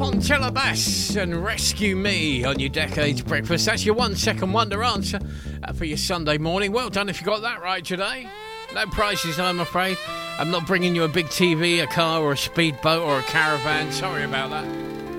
Fontella Bass and Rescue Me on your Decades Breakfast. That's your 1 second wonder answer for your Sunday morning. Well done if you got that right today. No prizes, I'm afraid. I'm not bringing you a big TV, a car or a speedboat or a caravan. Sorry about that.